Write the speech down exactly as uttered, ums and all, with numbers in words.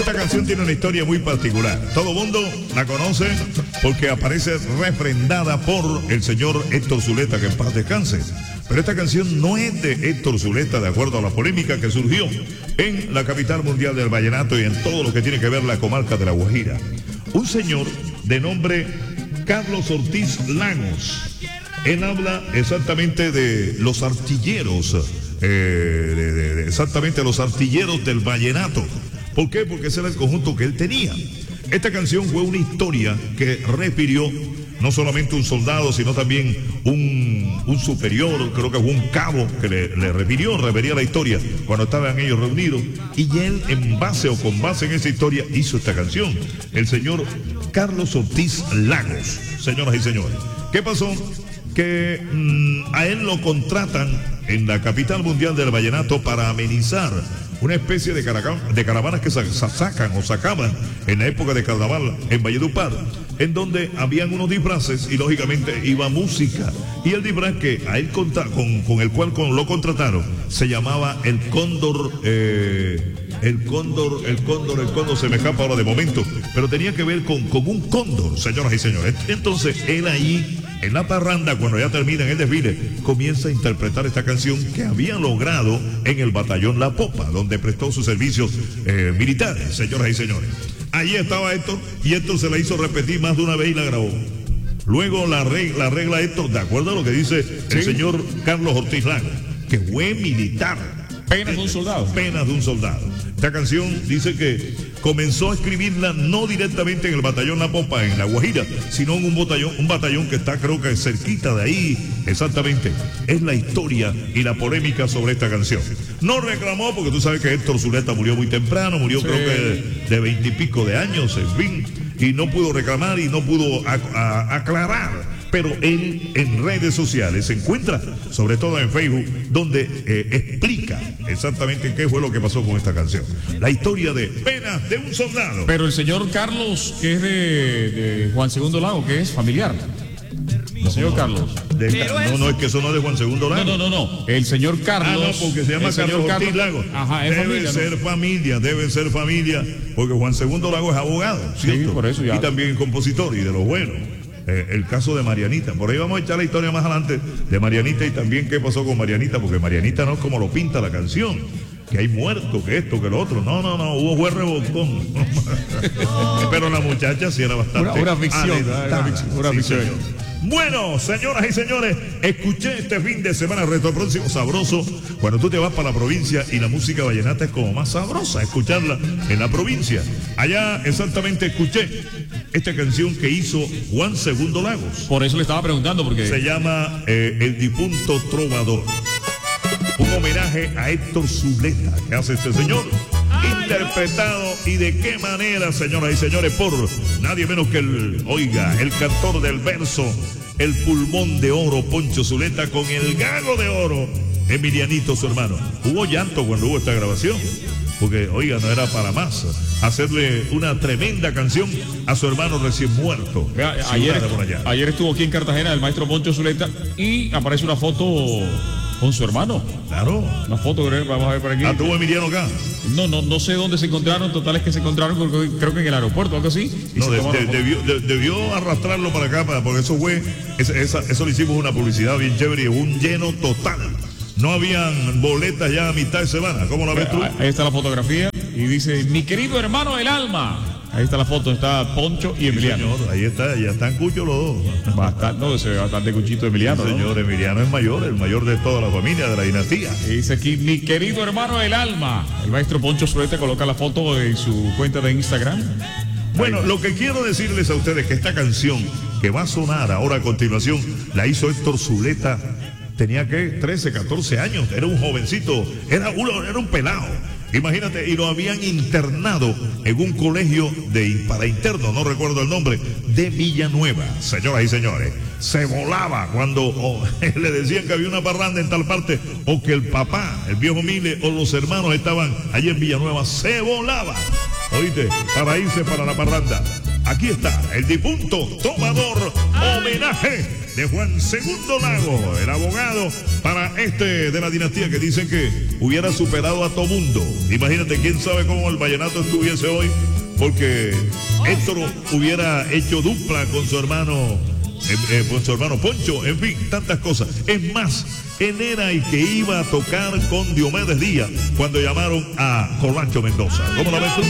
Esta canción tiene una historia muy particular. Todo mundo la conoce porque aparece refrendada por el señor Héctor Zuleta, que en paz descanse. Pero esta canción no es de Héctor Zuleta, de acuerdo a la polémica que surgió en la capital mundial del vallenato y en todo lo que tiene que ver la comarca de La Guajira. Un señor de nombre Carlos Ortiz Lagos. Él habla exactamente de los artilleros, eh, de, de, de exactamente los artilleros del vallenato. ¿Por qué? Porque ese era el conjunto que él tenía. Esta canción fue una historia que refirió no solamente un soldado, sino también un, un superior, creo que fue un cabo que le, le refirió, refería la historia cuando estaban ellos reunidos. Y él, en base o con base en esa historia, hizo esta canción. El señor Carlos Ortiz Lagos, señoras y señores. ¿Qué pasó? Que mmm, a él lo contratan en la capital mundial del vallenato para amenizar una especie de, de caravanas que sa sacan o sacaban en la época de carnaval en Valledupar, en donde habían unos disfraces y lógicamente iba música. Y el disfraz que a él contra con, con el cual con, lo contrataron se llamaba el Cóndor, eh, el Cóndor, el Cóndor, el Cóndor, se me escapa ahora de momento, pero tenía que ver con, con un cóndor, señoras y señores. Entonces él ahí, en la parranda, cuando ya termina el desfile, comienza a interpretar esta canción que había logrado en el batallón La Popa, donde prestó sus servicios eh, militares, señoras y señores. Allí estaba Héctor, y Héctor se la hizo repetir más de una vez y la grabó. Luego la regla, la regla Héctor, de acuerdo a lo que dice el ¿Sí? señor Carlos Ortiz Lagos, que fue militar. Penas de un soldado. Penas de un soldado. Esta canción dice que comenzó a escribirla no directamente en el batallón La Popa, en La Guajira, sino en un batallón, un batallón que está creo que cerquita de ahí, exactamente. Es la historia y la polémica sobre esta canción. No reclamó porque tú sabes que Héctor Zuleta murió muy temprano, murió sí. creo que de veintipico de años, en fin, y no pudo reclamar y no pudo a, a, aclarar. Pero él en redes sociales se encuentra, sobre todo en Facebook, donde eh, explica exactamente qué fue lo que pasó con esta canción. La historia de Penas de un soldado. Pero el señor Carlos, que es de, de Juan Segundo Lago, que es familiar. El no, señor no, Carlos. De, no, no, es que eso no es de Juan Segundo Lago. No, no, no, no. El señor Carlos. Ah, no, porque se llama Carlos Ortiz Lagos. Ajá, es debe familia, ser ¿no? familia, debe ser familia, porque Juan Segundo Lago es abogado, ¿cierto? Sí, por eso ya. Y también compositor, y de los buenos. Eh, el caso de Marianita, por ahí vamos a echar la historia más adelante de Marianita y también qué pasó con Marianita, porque Marianita no es como lo pinta la canción, que hay muertos, que esto, que lo otro. No, no, no, hubo fue rebotón. Pero la muchacha sí era bastante una, una ficción, una ficción, una sí, ficción. Señor. Bueno, señoras y señores, escuché este fin de semana Reto Próximo sabroso. Cuando tú te vas para la provincia y la música vallenata es como más sabrosa escucharla en la provincia. Allá exactamente escuché esta canción que hizo Juan Segundo Lagos. Por eso le estaba preguntando, porque se llama eh, El Difunto Trovador. Un homenaje a Héctor Zuleta que hace este señor, interpretado y de qué manera, señoras y señores, por nadie menos que el, oiga, el cantor del verso, el pulmón de oro, Poncho Zuleta, con el gago de oro, Emilianito, su hermano. Hubo llanto cuando hubo esta grabación, porque, oiga, no era para más hacerle una tremenda canción a su hermano recién muerto. Vea, ayer, ayer estuvo aquí en Cartagena el maestro Poncho Zuleta y aparece una foto con su hermano. Claro. Una foto que vamos a ver por aquí. ¿Ah, tuvo Emiliano acá? No, no, no sé dónde se encontraron, total es que se encontraron creo que en el aeropuerto, algo así. No, de, de, debió, de, debió arrastrarlo para acá, para, porque eso fue, esa, esa, eso le hicimos una publicidad bien chévere y un lleno total. No habían boletas ya a mitad de semana. ¿Cómo lo ves tú? Ahí está la fotografía y dice, mi querido hermano del alma. Ahí está la foto, está Poncho y Emiliano. Sí, señor, ahí está, ya están cuchos los dos. Bastante, no, se ve bastante cuchito Emiliano. Sí, señor, ¿no? Emiliano es mayor, el mayor de toda la familia, de la dinastía. Y dice aquí, mi querido hermano del alma. El maestro Poncho Zuleta coloca la foto en su cuenta de Instagram. Bueno, ahí. Lo que quiero decirles a ustedes es que esta canción que va a sonar ahora a continuación, la hizo Héctor Zuleta. Tenía que trece, catorce años, era un jovencito, era, uno, era un pelado. Imagínate, y lo habían internado en un colegio de, para internos, no recuerdo el nombre, de Villanueva, señoras y señores. Se volaba cuando oh, le decían que había una parranda en tal parte, o que el papá, el viejo Mile, o los hermanos estaban allí en Villanueva, se volaba, oíste, para irse para la parranda. Aquí está el difunto tomador, homenaje de Juan Segundo Lago, el abogado para este de la dinastía que dicen que hubiera superado a todo mundo. Imagínate, quién sabe cómo el vallenato estuviese hoy, porque Héctor hubiera hecho dupla con su hermano, eh, eh, con su hermano Poncho, en fin, tantas cosas. Es más, él era el que iba a tocar con Diomedes Díaz cuando llamaron a Colancho Mendoza. ¿Cómo la ves tú?